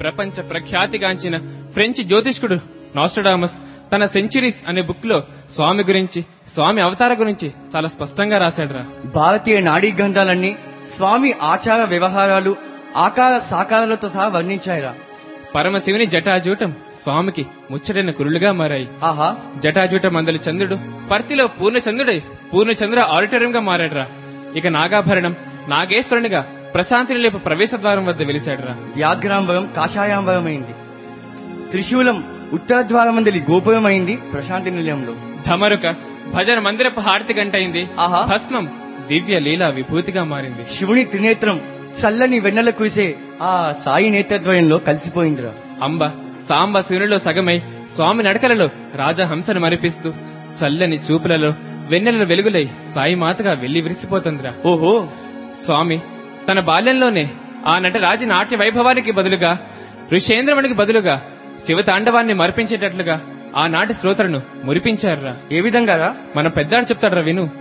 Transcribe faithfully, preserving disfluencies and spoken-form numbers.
ప్రపంచ ప్రఖ్యాతిగాంచిన ఫ్రెంచ్ జ్యోతిష్కుడు నాస్ట్రడామస్ తన సెంచురీస్ అనే బుక్ లో స్వామి గురించి, స్వామి అవతార గురించి చాలా స్పష్టంగా రాశాడురా. భారతీయ నాడీ గ్రంథాలన్నీ స్వామి ఆచార వ్యవహారాలు ఆకార సాకారాలతో సహా వర్ణించాయిరా. పరమశివుని జటాజూటం స్వామికి ముచ్చటైన కురులుగా మారాయి. ఆహా, జటాజూటం మందలి చంద్రుడు పర్తిలో పూర్ణచంద్రుడై పూర్ణచంద్ర ఆడిటోరియం గా మారాడురా. ఇక నాగాభరణం నాగేశ్వరునిగా ప్రశాంతి నిలయపు ప్రవేశ ద్వారం వద్ద వెలిశాడురా. వ్యాఘ్రాంబరం కాషాయాంబరం అయింది. త్రిశూలం ఉత్తర ద్వారం మందలి గోపురం అయింది ప్రశాంతి నిలయంలో. ధమరుక భజన మందిరపు హారతి గంటయింది. ఆహా, భస్మం దివ్య లీలా విభూతిగా మారింది. శివుని త్రినేత్రం చల్లని వెన్నెల కురిసే ఆ సాయి నేత్రద్వయంలో కలిసిపోయిందిరా. అంబ సాంబ శివునిలో సగమై స్వామి నడకలలో రాజహంసను మరిపిస్తూ చల్లని చూపులలో వెన్నెల వెలుగులై సాయి మాతగా వెళ్లి విరిసిపోతుందిరా. ఓహో, స్వామి తన బాల్యంలోనే ఆ నటరాజి నాట్య వైభవానికి బదులుగా, ఋషేంద్రమణికి బదులుగా శివతాండవాన్ని మరిపించేటట్లుగా ఆనాటి శ్రోతలను మురిపించారురా. ఏ విధంగా రా? మన పెద్దాడు చెప్తాడురా విను.